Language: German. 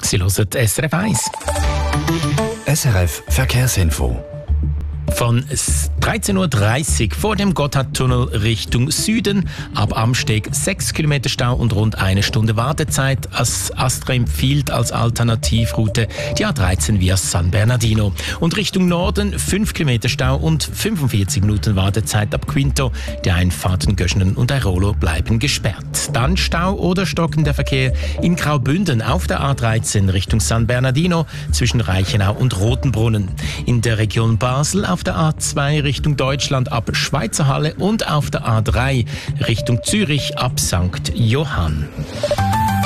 Sie hören SRF 1. SRF Verkehrsinfo. Von 13.30 Uhr vor dem Gotthardtunnel Richtung Süden. Ab Amsteg 6 Kilometer Stau und rund 1 Stunde Wartezeit. Astra empfiehlt als Alternativroute die A13 via San Bernardino. Und Richtung Norden 5 Kilometer Stau und 45 Minuten Wartezeit ab Quinto. Die Einfahrten Göschenen und Airolo bleiben gesperrt. Dann Stau oder stockender Verkehr in Graubünden auf der A13 Richtung San Bernardino zwischen Reichenau und Rotenbrunnen. In der Region Basel auf der A2 Richtung Deutschland ab Schweizer Halle und auf der A3 Richtung Zürich ab St. Johann.